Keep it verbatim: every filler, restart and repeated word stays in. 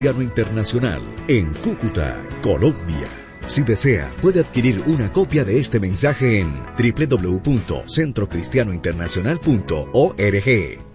Cristiano Internacional en Cúcuta, Colombia. Si desea, puede adquirir una copia de este mensaje en doble u doble u doble u punto centro cristiano internacional punto org.